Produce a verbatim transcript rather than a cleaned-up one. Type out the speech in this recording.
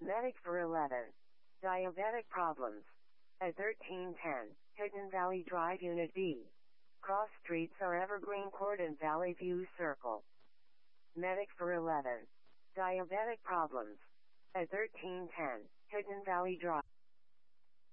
Medic for eleven. Diabetic problems. At thirteen ten, Hidden Valley Drive Unit B. Cross streets are Evergreen Court and Valley View Circle. Medic for eleven. Diabetic problems. At thirteen ten, Hidden Valley Drive.